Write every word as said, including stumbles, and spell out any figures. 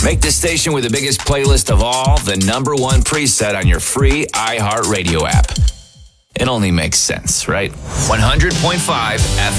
Make the station with the biggest playlist of all the number one preset on your free iHeartRadio app. It only makes sense, right? one hundred point five F